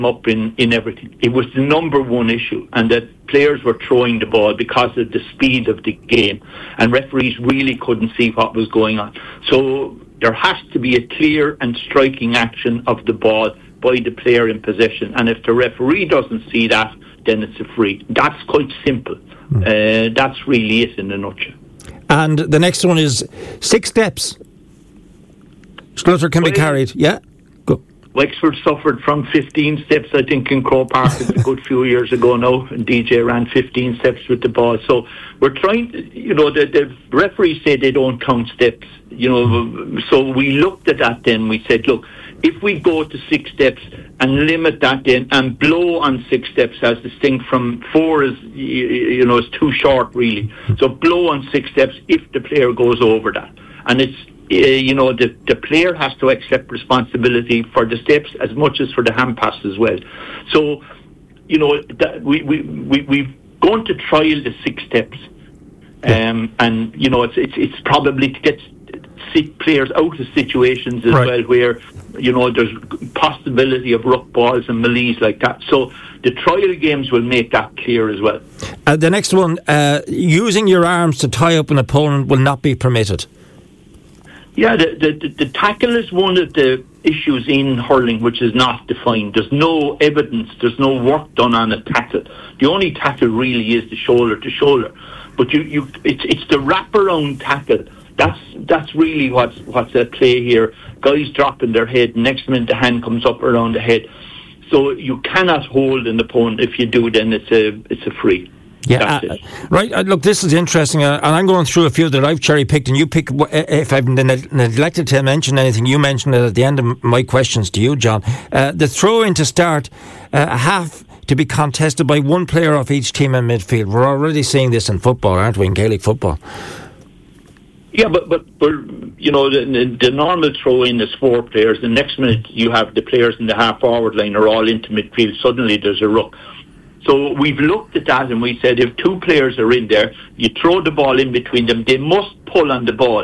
up in everything. It was the number one issue, and that players were throwing the ball because of the speed of the game, and referees really couldn't see what was going on. So there has to be a clear and striking action of the ball by the player in possession, and if the referee doesn't see that, then it's a free. That's quite simple. That's really it in a nutshell. And the next one is 6 steps. Scrutter can be carried. Yeah. Go. Wexford suffered from 15 steps, I think, in Croke Park a good few years ago now, and DJ ran 15 steps with the ball. So we're trying to, the referees say they don't count steps, so we looked at that then. We said, look, if we go to 6 steps and limit that then and blow on 6 steps as distinct from 4 is, is too short really. So blow on 6 steps if the player goes over that. And it's, the player has to accept responsibility for the steps as much as for the hand pass as well. So, we've gone to trial the 6 steps. And, it's probably to get players out of situations as well where, there's possibility of ruck balls and melees like that. So the trial games will make that clear as well. The next one, using your arms to tie up an opponent will not be permitted. Yeah, the tackle is one of the issues in hurling which is not defined. There's no evidence, there's no work done on a tackle. The only tackle really is the shoulder to shoulder. But it's the wraparound tackle. That's really what's at play here. Guys dropping their head, next minute the hand comes up around the head. So you cannot hold an opponent. If you do, then it's a free. Yeah, right. Look, this is interesting, and I'm going through a few that I've cherry picked, and you pick. If I've neglected to mention anything, you mentioned it at the end of my questions to you, John. The throw in to start a half to be contested by one player off each team in midfield. We're already seeing this in football, aren't we? In Gaelic football. Yeah, but the normal throw in is 4 players. The next minute you have the players in the half forward line are all into midfield. Suddenly there's a ruck. So we've looked at that and we said if 2 players are in there, you throw the ball in between them. They must pull on the ball.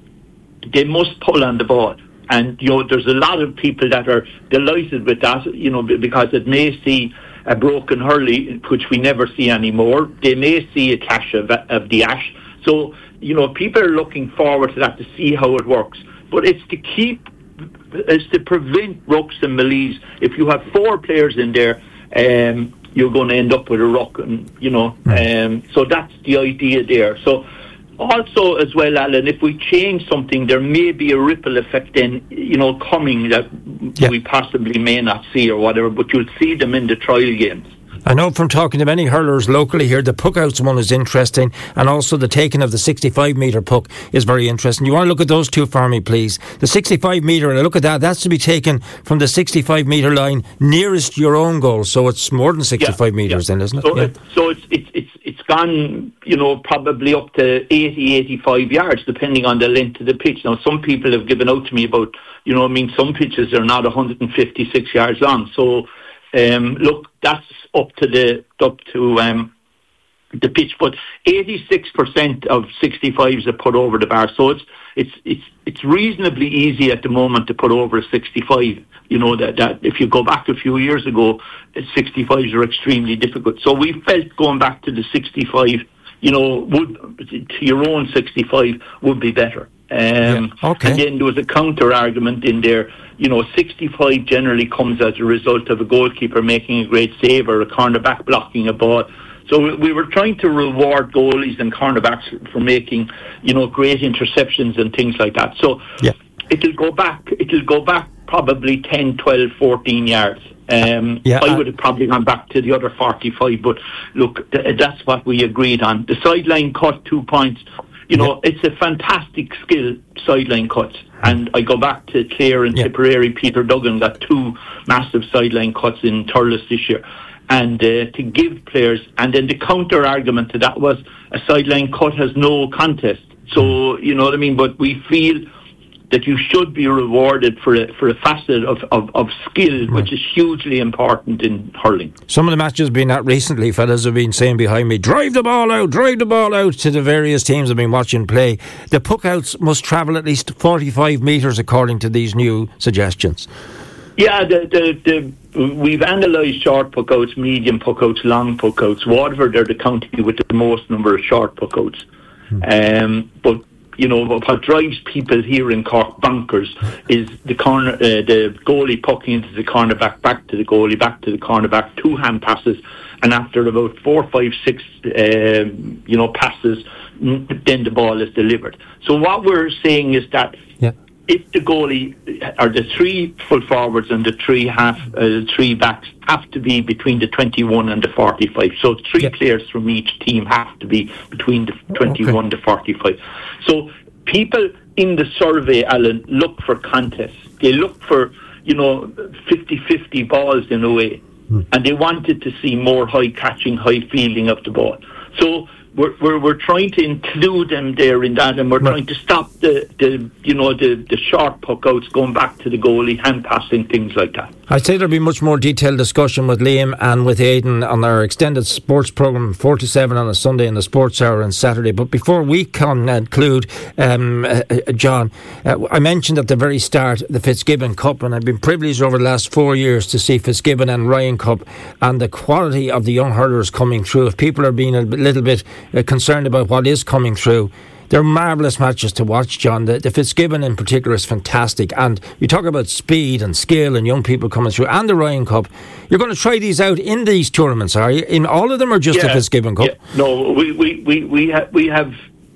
And there's a lot of people that are delighted with that. Because it may see a broken hurley, which we never see anymore. They may see a clash of the ash. So people are looking forward to that to see how it works. But it's to prevent rucks and melees. If you have 4 players in there, you're going to end up with a ruck, and so that's the idea there. So also as well, Alan, if we change something, there may be a ripple effect then, coming that we possibly may not see or whatever, but you'll see them in the trial games. I know from talking to many hurlers locally here, the puck-outs one is interesting, and also the taking of the 65-metre puck is very interesting. You want to look at those two for me, please? The 65-metre, and I look at that, that's to be taken from the 65-metre line nearest your own goal, so it's more than 65 metres then, isn't it? So it's gone, probably up to 80, 85 yards, depending on the length of the pitch. Now, some people have given out to me about, some pitches are not 156 yards long, so look, that's up to the pitch, but 86% of 65s are put over the bar, so it's reasonably easy at the moment to put over a 65. That if you go back a few years ago, 65s are extremely difficult. So we felt going back to the 65, to your own 65 would be better. And then there was a counter argument in there. 65 generally comes as a result of a goalkeeper making a great save or a cornerback blocking a ball. So we were trying to reward goalies and cornerbacks for making, great interceptions and things like that. So it'll go back probably 10, 12, 14 yards. I would have probably gone back to the other 45, but look, that's what we agreed on. The sideline cut 2 points. It's a fantastic skill, sideline cuts. And I go back to Clare and Tipperary. Peter Duggan got 2 massive sideline cuts in Thurles this year. And to give players, and then the counter argument to that was a sideline cut has no contest. So, you know what I mean? But we feel that you should be rewarded for a facet of skill, which is hugely important in hurling. Some of the matches have been at recently, fellas have been saying behind me, drive the ball out to the various teams I've been watching play. The puck outs must travel at least 45 metres according to these new suggestions. Yeah, we've analysed short puckouts, medium puckouts, long puckouts. Waterford are the county with the most number of short puckouts. But what drives people here in Cork bonkers is the goalie pucking into the cornerback, back to the goalie, back to the cornerback, 2 hand passes, and after about 4, 5, 6, passes, then the ball is delivered. So what we're saying is that if the goalie or the 3 full forwards and the 3 backs have to be between the 21 and the 45. So 3 players from each team have to be between the 21 to 45. So people in the survey, Alan, look for contests. They look for, 50-50 balls in a way. And they wanted to see more high catching, high fielding of the ball. So we're trying to include them there in that, and we're trying to stop the short puck outs going back to the goalie, hand passing, things like that. I'd say there'll be much more detailed discussion with Liam and with Aidan on our extended sports programme 4 to 7 on a Sunday and the Sports Hour on Saturday. But before we conclude, John, I mentioned at the very start the Fitzgibbon Cup, and I've been privileged over the last 4 years to see Fitzgibbon and Ryan Cup and the quality of the young hurlers coming through. If people are being a little bit concerned about what is coming through, they're marvellous matches to watch, John. The Fitzgibbon in particular is fantastic. And you talk about speed and skill and young people coming through, and the Ryan Cup. You're going to try these out in these tournaments, are you? In all of them, or just the Fitzgibbon Cup? Yeah. No, we have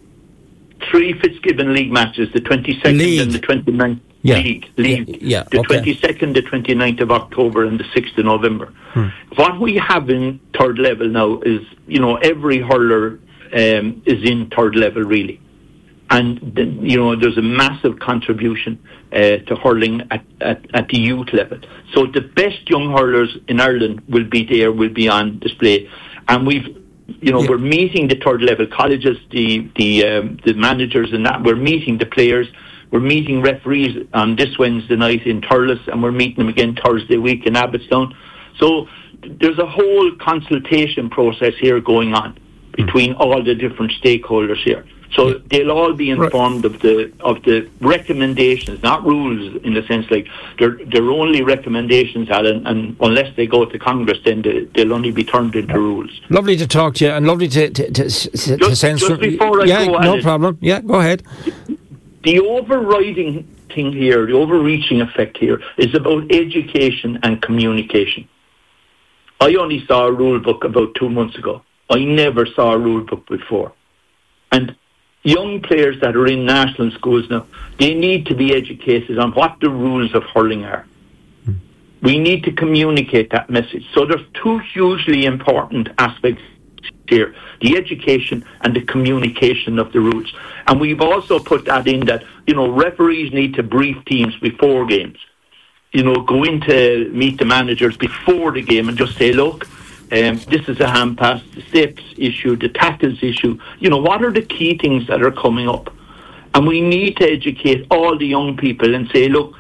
3 Fitzgibbon League matches, the 22nd and the 29th. League. Yeah. The 22nd, the 29th of October and the 6th of November. What we have in third level now is, every hurler is in third level really. And, there's a massive contribution to hurling at the youth level. So the best young hurlers in Ireland will be on display. And we're meeting the third level colleges, the managers and that. We're meeting the players. We're meeting referees on this Wednesday night in Thurles, and we're meeting them again Thursday week in Abbottstown. So there's a whole consultation process here going on between all the different stakeholders here. So they'll all be informed of the recommendations, not rules in the sense like they're only recommendations, Alan, and unless they go to Congress, then they'll only be turned into rules. Lovely to talk to you, and lovely to sense. Just before I go, no problem. Yeah, go ahead. The overriding thing here, the overreaching effect here, is about education and communication. I only saw a rule book about 2 months ago. I never saw a rule book before. And young players that are in national schools now, they need to be educated on what the rules of hurling are. We need to communicate that message. So there's 2 hugely important aspects here, the education and the communication of the rules. And we've also put that in that, referees need to brief teams before games. Go in to meet the managers before the game and just say, look, this is a hand pass, the steps issue, the tackles issue. What are the key things that are coming up? And we need to educate all the young people and say, look,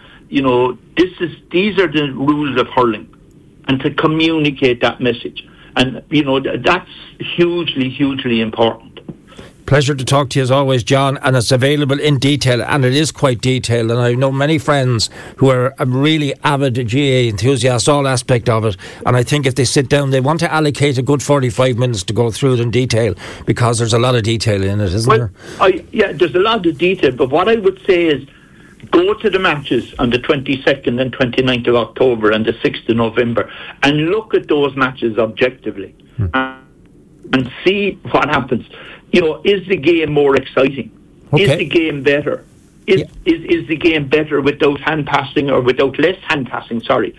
these are the rules of hurling, and to communicate that message. And, that's hugely, hugely important. Pleasure to talk to you as always, John, and it's available in detail, and it is quite detailed, and I know many friends who are really avid GAA enthusiasts, all aspect of it, and I think if they sit down, they want to allocate a good 45 minutes to go through it in detail, because there's a lot of detail in it, isn't there? There's a lot of detail, but what I would say is go to the matches on the 22nd and 29th of October and the 6th of November and look at those matches objectively and see what happens. Is the game more exciting? Okay. Is the game better? Is the game better without hand passing or without less hand passing? Sorry.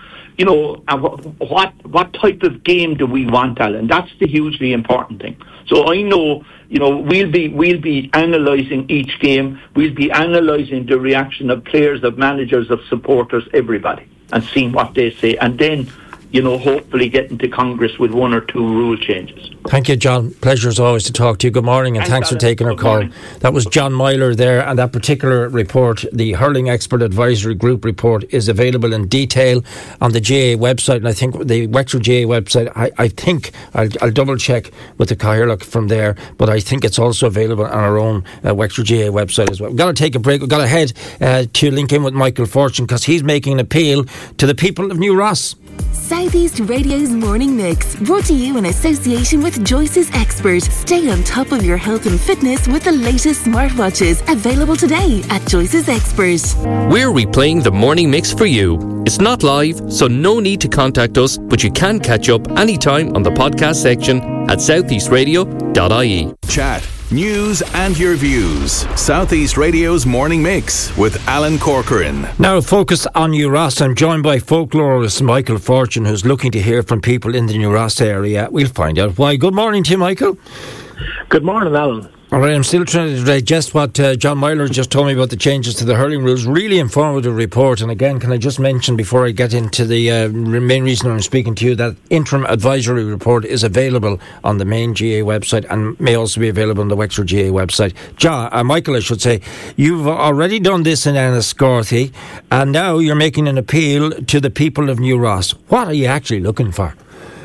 What type of game do we want, Alan? That's the hugely important thing. So I know, we'll be analysing each game. We'll be analysing the reaction of players, of managers, of supporters, everybody, and seeing what they say. And then, hopefully getting to Congress with one or two rule changes. Thank you, John. Pleasure as always to talk to you. Good morning, and thanks for taking our call. That was John Myler there, and that particular report, the Hurling Expert Advisory Group report, is available in detail on the GAA website, and I think the Wexford GAA website, I think, I'll double check with the Cathaoirleach from there, but I think it's also available on our own Wexford GAA website as well. We've got to take a break. We've got to head to link in with Michael Fortune, because he's making an appeal to the people of New Ross. South East Radio's Morning Mix, brought to you in association with Joyce's Expert. Stay on top of your health and fitness with the latest smartwatches, available today at Joyce's Expert. We're replaying the Morning Mix for you. It's not live, so no need to contact us, but you can catch up anytime on the podcast section at southeastradio.ie. Chat, news and your views. South East Radio's Morning Mix with Alan Corcoran. Now focus on New Ross. I'm joined by folklorist Michael Fortune, who's looking to hear from people in the New Ross area. We'll find out why. Good morning to you, Michael. Good morning, Alan. All right, I'm still trying to digest what John Myler just told me about the changes to the hurling rules. Really informative report. And again, can I just mention before I get into the main reason I'm speaking to you, that interim advisory report is available on the main GA website and may also be available on the Wexford GA website. Michael, I should say, you've already done this in Enniscorthy, and now you're making an appeal to the people of New Ross. What are you actually looking for?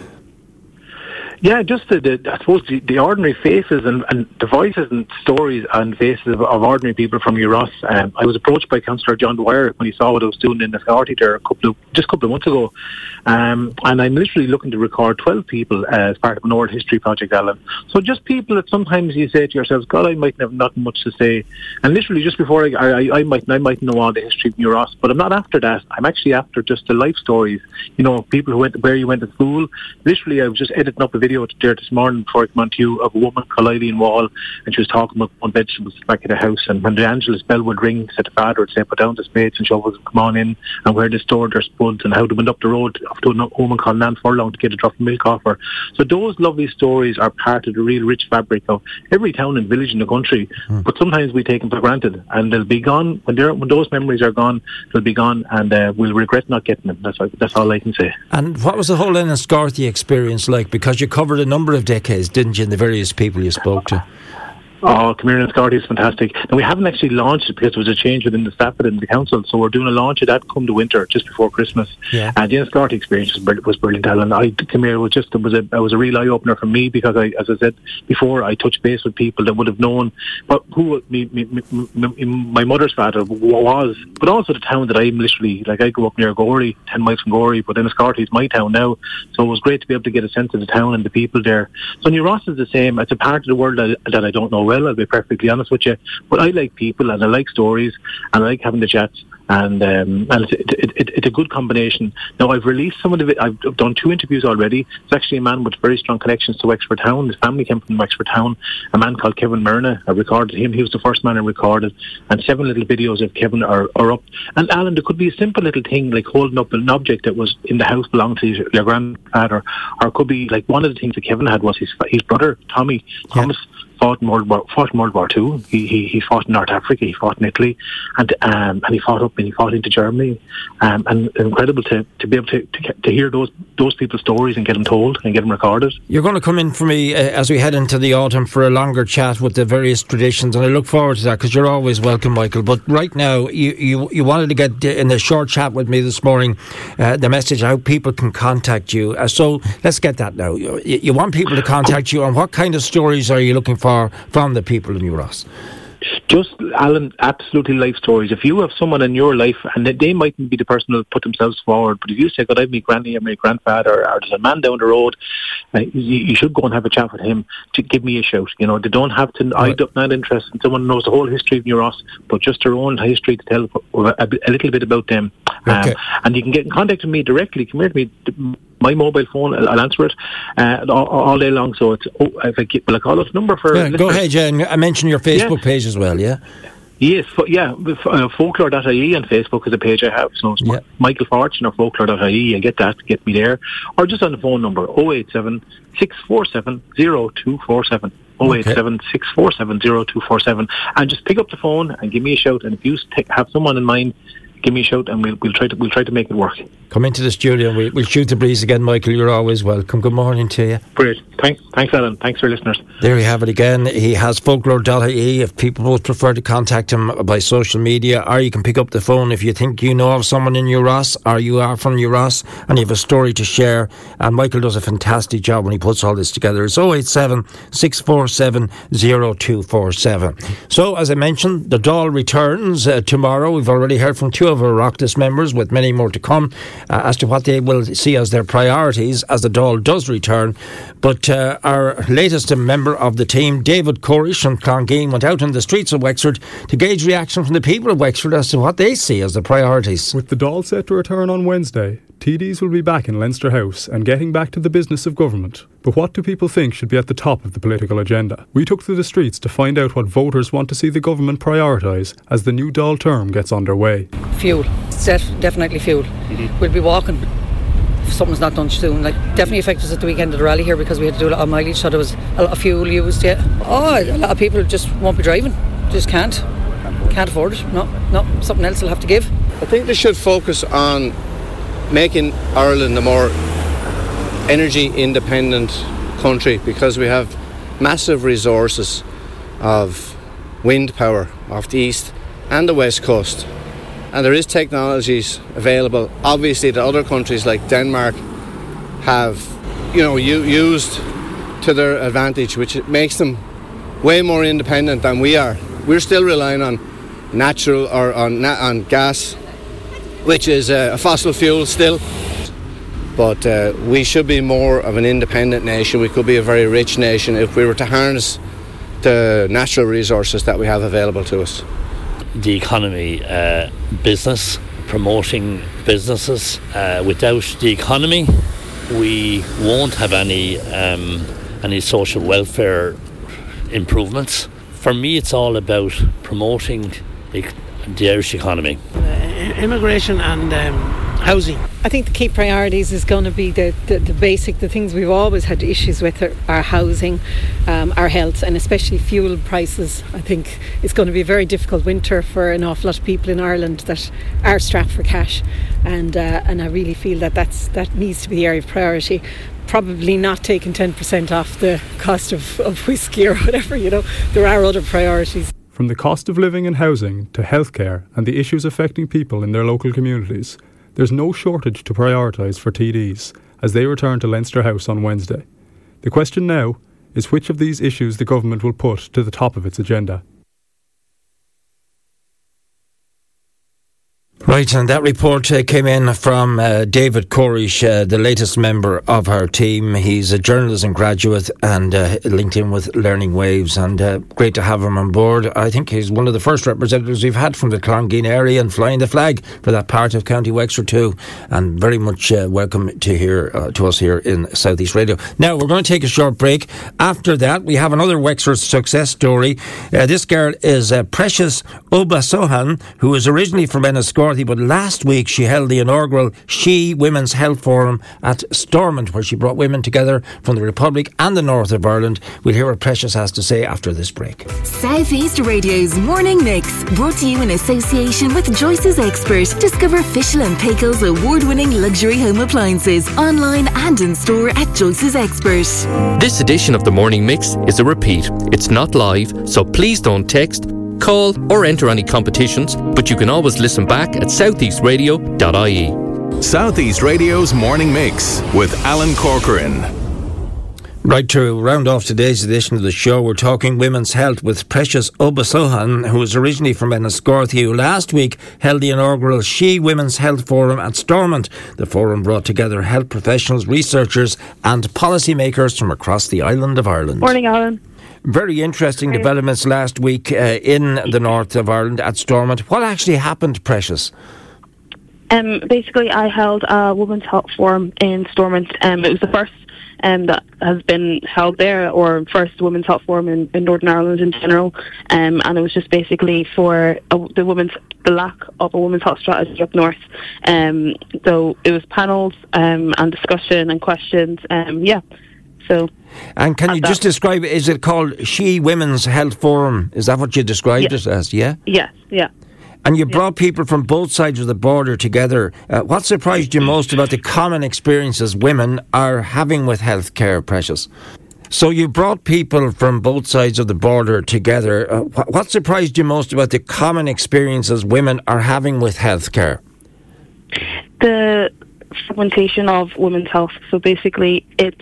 Yeah, just I suppose the ordinary faces and the voices and stories and faces of ordinary people from New Ross. I was approached by Councillor John Dwyer when he saw what I was doing in Enniscorthy there a couple of months ago, and I'm literally looking to record 12 people as part of an oral history project, Alan. So just people that sometimes you say to yourselves, God, I might have nothing much to say, and literally just before I might know all the history of New Ross, but I'm not after that. I'm actually after just the life stories. People who where you went to school. Literally, I was just editing up a video there this morning before I come on to you of a woman called Eileen Wall, and she was talking about one vegetables back at the house, and when the Angelus bell would ring, said the father would say, put down the spades and shovels and come on in, and where they stored their spuds and how they went up the road to a woman called Nan Furlong to get a drop of milk off her. So those lovely stories are part of the real rich fabric of every town and village in the country, but sometimes we take them for granted, and they'll be gone when those memories are gone. They'll be gone, and we'll regret not getting them. That's all I can say. And what was the whole Enniscorthy experience like? Because you covered a number of decades, didn't you, and the various people you spoke to? Oh, Community Enniscorthy is fantastic. And we haven't actually launched it because there was a change within the staff within the council, so we're doing a launch of that come the winter, just before Christmas. Yeah. And the Enniscorthy experience was brilliant, Alan. It was a real eye-opener for me, because as I said before, I touched base with people that would have known who my mother's father was, but also the town that I'm literally, I grew up near Gorey, 10 miles from Gorey, but Enniscorthy is my town now, so it was great to be able to get a sense of the town and the people there. So New Ross is the same. It's a part of the world that I don't know well, I'll be perfectly honest with you, but I like people and I like stories and I like having the chats, and it's a good combination. Now I've released some of it. I've done 2 interviews already. It's actually a man with very strong connections to Wexford Town. His family came from Wexford Town. A man called Kevin Myrna. I recorded him. He was the first man I recorded, and 7 little videos of Kevin are up. And Alan, there could be a simple little thing like holding up an object that was in the house belonging to your grandfather, or it could be like one of the things that Kevin had was his brother Thomas fought in World War II. He fought in North Africa, he fought in Italy, and he fought up and he fought into Germany. And incredible to be able to hear those people's stories and get them told and get them recorded. You're going to come in for me as we head into the autumn for a longer chat with the various traditions, and I look forward to that, because you're always welcome, Michael. But right now, you wanted to get in a short chat with me this morning the message how people can contact you. So let's get that now. You want people to contact you, and what kind of stories are you looking for from the people in New Ross? Just, Alan, absolutely life stories. If you have someone in your life, and they mightn't be the person who put themselves forward, but if you say, God, I have my granny or my grandfather, or there's a man down the road, you should go and have a chat with him to give me a shout. They don't have to, I'm not interested in someone who knows the whole history of New Ross, but just their own history to tell a little bit about them. Okay. And you can get in contact with me directly. Come here to me. My mobile phone, I'll answer it all day long. So it's will I call this number for? Yeah, go ahead, Jen. I mentioned your Facebook page as well. Yeah. Yes, folklore.ie on Facebook is a page I have. So it's Michael Fortune or folklore.ie. You get that, get me there, or just on the phone number 087 647 0247. 087 647 0247, and just pick up the phone and give me a shout. And if you have someone in mind, give me a shout, and we'll try to make it work. Come into the studio and we'll shoot the breeze again, Michael. You're always welcome. Good morning to you. Brilliant. Thanks, Alan. Thanks for listeners. There you have it again. He has folklore.ie if people would prefer to contact him by social media, or you can pick up the phone if you think you know of someone in New Ross, or you are from New Ross and you have a story to share. And Michael does a fantastic job when he puts all this together. It's 087 647 0247. So, as I mentioned, the Dáil returns tomorrow. We've already heard from two of our Oireachtas members, with many more to come, as to what they will see as their priorities as the Dáil does return. But our latest member of the team, David Corish from Clongeen, went out on the streets of Wexford to gauge reaction from the people of Wexford as to what they see as the priorities. With the Dáil set to return on Wednesday, TDs will be back in Leinster House and getting back to the business of government. But what do people think should be at the top of the political agenda? We took to the streets to find out what voters want to see the government prioritise as the new Dáil term gets underway. Fuel. Definitely fuel. We'll be walking if something's not done soon. Definitely affected us at the weekend of the rally here because we had to do a lot of mileage, so there was a lot of fuel used. A lot of people just won't be driving. Just can't afford it. No, something else will have to give. I think they should focus on making Ireland a more energy independent country, because we have massive resources of wind power off the east and the west coast, and there is technologies available obviously that other countries like Denmark have used to their advantage, which makes them way more independent than we are. We're still relying on natural or on gas, which is a fossil fuel still. But we should be more of an independent nation. We could be a very rich nation if we were to harness the natural resources that we have available to us. The economy, business, promoting businesses. Without the economy, we won't have any social welfare improvements. For me, it's all about promoting the Irish economy. Immigration and housing. I think the key priorities is going to be the basic, the things we've always had issues with are housing, our health, and especially fuel prices. I think it's going to be a very difficult winter for an awful lot of people in Ireland that are strapped for cash, and I really feel that needs to be the area of priority. Probably not taking 10% off the cost of whiskey or whatever, there are other priorities. From the cost of living and housing to healthcare and the issues affecting people in their local communities, there's no shortage to prioritise for TDs as they return to Leinster House on Wednesday. The question now is which of these issues the government will put to the top of its agenda. Right, and that report came in from David Corish, the latest member of our team. He's a journalism graduate and linked in with Learning Waves, and great to have him on board. I think he's one of the first representatives we've had from the Clongeen area and flying the flag for that part of County Wexford too, and very much welcome to us here in South East Radio. Now, we're going to take a short break. After that, we have another Wexford success story. This girl is Precious Obasohan, who is originally from Enniscorthy, but last week she held the inaugural She Women's Health Forum at Stormont, where she brought women together from the Republic and the north of Ireland. We'll hear what Precious has to say after this break. South East Radio's Morning Mix, brought to you in association with Joyce's Expert. Discover Fischl and Paykel's award-winning luxury home appliances online and in store at Joyce's Expert. This edition of the Morning Mix is a repeat. It's not live, so please don't text, call or enter any competitions, but you can always listen back at southeastradio.ie. South East Radio's Morning Mix with Alan Corcoran. Right, to round off today's edition of the show, we're talking women's health with Precious Obasohan, who is originally from Enniscorthy, who last week held the inaugural She Women's Health Forum at Stormont. The forum brought together health professionals, researchers and policymakers from across the island of Ireland. Morning, Alan. Very interesting developments last week in the north of Ireland at Stormont. What actually happened, Precious? Basically, I held a Women's Health Forum in Stormont. It was the first that has been held there, or first Women's Health Forum in Northern Ireland in general. And it was just basically for the lack of a women's health strategy up north. So it was panels and discussion and questions. So. And can you just describe it? Is it called She Women's Health Forum? Is that what you described it as? Yeah. Yes. Yeah. and you brought people from both sides of the border together. What surprised you most about the common experiences women are having with healthcare, Precious? So you brought people from both sides of the border together. What surprised you most about the common experiences women are having with healthcare? The fragmentation of women's health. So basically, it's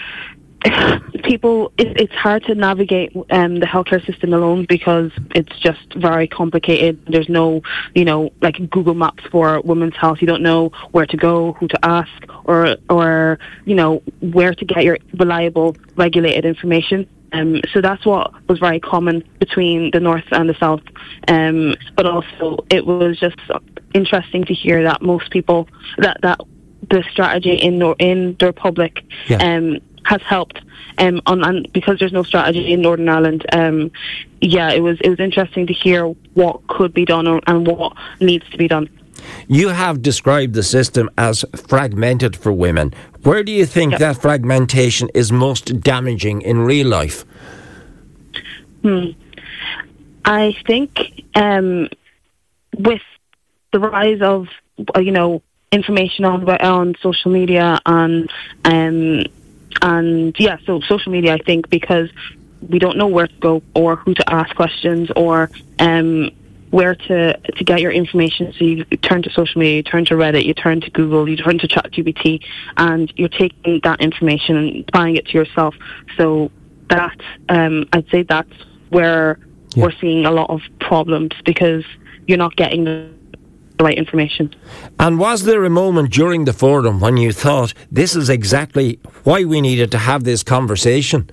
hard to navigate the healthcare system alone because it's just very complicated. There's no, like Google Maps for women's health. You don't know where to go, who to ask, or where to get your reliable, regulated information. So that's what was very common between the North and the South. But also, it was just interesting to hear that most people that the strategy in the Republic has helped, and because there's no strategy in Northern Ireland. It was interesting to hear what could be done and what needs to be done. You have described the system as fragmented for women. Where do you think that fragmentation is most damaging in real life? I think with the rise of information on social media so social media, I think, because we don't know where to go or who to ask questions or where to get your information. So you turn to social media, you turn to Reddit, you turn to Google, you turn to ChatGPT, and you're taking that information and applying it to yourself. So that's, I'd say that's where we're seeing a lot of problems because you're not getting the right information. And was there a moment during the forum when you thought this is exactly why we needed to have this conversation?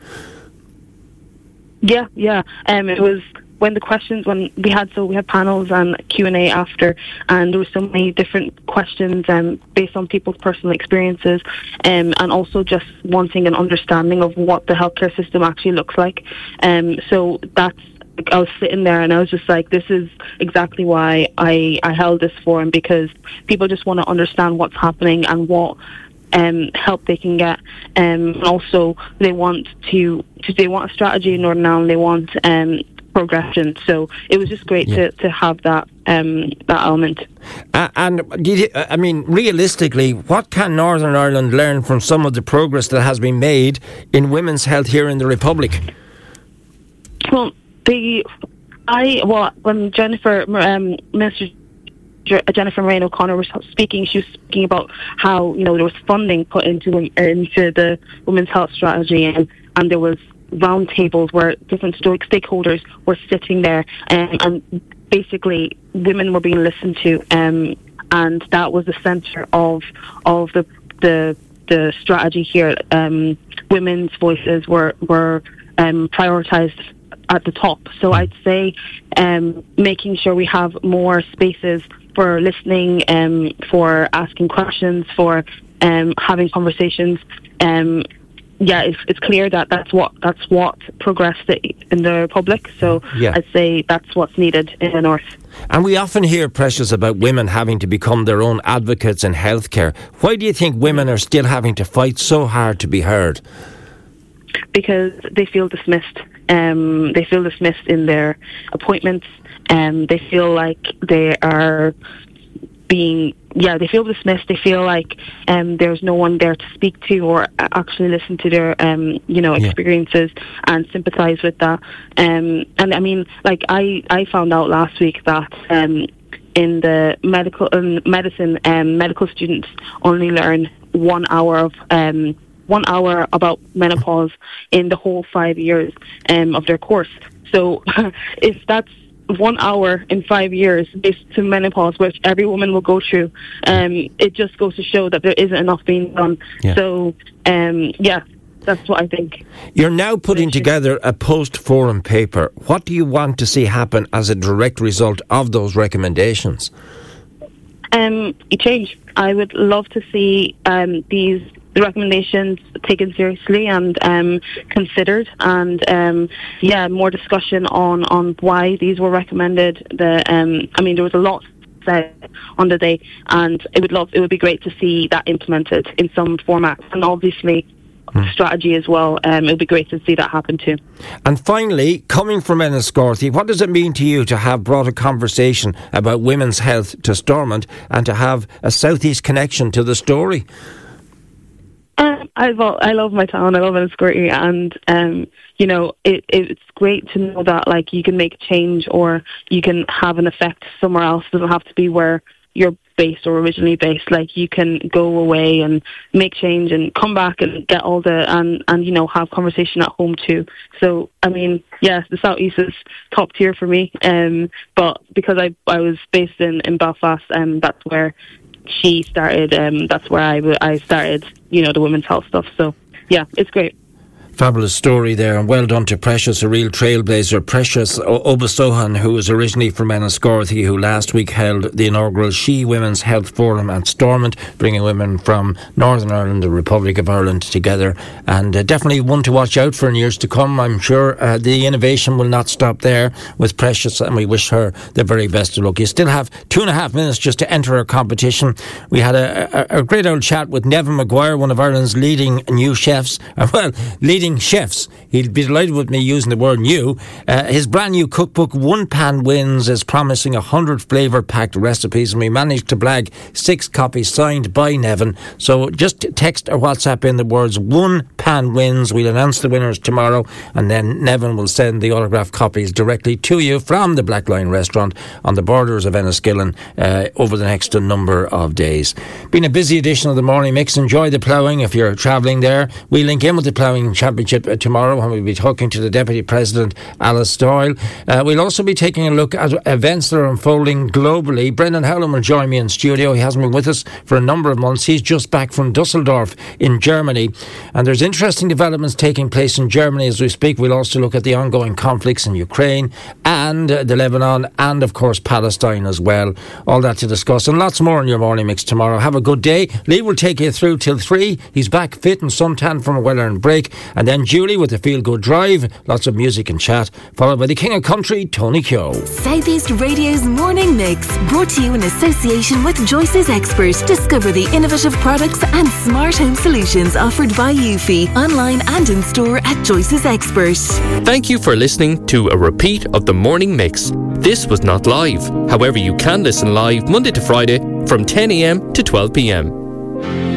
Yeah. It was when we had panels and Q&A after, and there were so many different questions based on people's personal experiences, and also just wanting an understanding of what the healthcare system actually looks like. So that's, I was sitting there and I was just like, this is exactly why I held this forum, because people just want to understand what's happening and what help they can get, and also they want a strategy in Northern Ireland. They want progression. So it was just great to have that element. Realistically, what can Northern Ireland learn from some of the progress that has been made in women's health here in the Republic? Well, when Minister Jennifer Murray O'Connor was speaking, she was speaking about how there was funding put into the women's health strategy, and there was round tables where different stakeholders were sitting there, and basically women were being listened to, and that was the centre of the strategy here. Women's voices were prioritised at the top. So I'd say making sure we have more spaces for listening, for asking questions, for having conversations. It's clear that that's what progressed in the Republic. So I'd say that's what's needed in the North. And we often hear, Precious, about women having to become their own advocates in healthcare. Why do you think women are still having to fight so hard to be heard? Because they feel dismissed. They feel dismissed in their appointments. They feel like they are being, they feel dismissed. They feel like there's no one there to speak to or actually listen to their, experiences and sympathise with that. And I mean, like I found out last week that in the medicine, medical students only learn 1 hour about menopause in the whole 5 years of their course. So if that's 1 hour in 5 years based to menopause, which every woman will go through, it just goes to show that there isn't enough being done. So that's what I think. You're now putting together a post-forum paper. What do you want to see happen as a direct result of those recommendations? Change. I would love to see these recommendations taken seriously and considered, and more discussion on why these were recommended. There was a lot said on the day, and it would be great to see that implemented in some format. And obviously, strategy as well. It would be great to see that happen too. And finally, coming from Enniscorthy, what does it mean to you to have brought a conversation about women's health to Stormont and to have a Southeast connection to the story? I love my town. I love Enniscorthy, and it's great to know that like you can make change or you can have an effect somewhere else. It doesn't have to be where you're based or originally based. Like you can go away and make change and come back and get all the and have conversation at home too. So I mean, yes, the Southeast is top tier for me. But because I was based in Belfast, that's where she started. That's where I started. The women's health stuff. So yeah, it's great. Fabulous story there, and well done to Precious, a real trailblazer. Precious Obasohan, who was originally from Enniscorthy, who last week held the inaugural She Women's Health Forum at Stormont, bringing women from Northern Ireland, the Republic of Ireland together, and definitely one to watch out for in years to come. I'm sure the innovation will not stop there with Precious, and we wish her the very best of luck. You still have 2.5 minutes just to enter our competition. We had a great old chat with Nevin Maguire, one of Ireland's leading new chefs, leading chefs. He'd be delighted with me using the word new. His brand new cookbook, One Pan Wins, is promising 100 flavour packed recipes, and we managed to blag 6 copies signed by Nevin. So just text or WhatsApp in the words One Pan Wins. We'll announce the winners tomorrow, and then Nevin will send the autographed copies directly to you from the Black Lion restaurant on the borders of Enniskillen over the next number of days. Been a busy edition of the Morning Mix. Enjoy the ploughing if you're travelling there. We link in with the ploughing championship tomorrow when we'll be talking to the Deputy President, Alice Doyle. We'll also be taking a look at events that are unfolding globally. Brendan Howland will join me in studio. He hasn't been with us for a number of months. He's just back from Dusseldorf in Germany, and there's interesting developments taking place in Germany as we speak. We'll also look at the ongoing conflicts in Ukraine and the Lebanon and of course Palestine as well. All that to discuss and lots more in your Morning Mix tomorrow. Have a good day. Lee will take you through till 3. He's back fit and suntan from a well-earned break, and then Julie with the Feel Good Drive, lots of music and chat, followed by the King of Country, Tony Keogh. Southeast Radio's Morning Mix, brought to you in association with Joyce's Expert. Discover the innovative products and smart home solutions offered by Eufy, online and in store at Joyce's Expert. Thank you for listening to a repeat of the Morning Mix. This was not live. However, you can listen live Monday to Friday from 10 a.m. to 12 p.m.